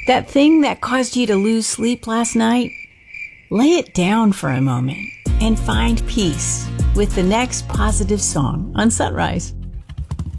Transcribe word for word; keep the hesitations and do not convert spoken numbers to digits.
That thing that caused you to lose sleep last night? Lay it down for a moment and find peace with the next positive song on Sunrise.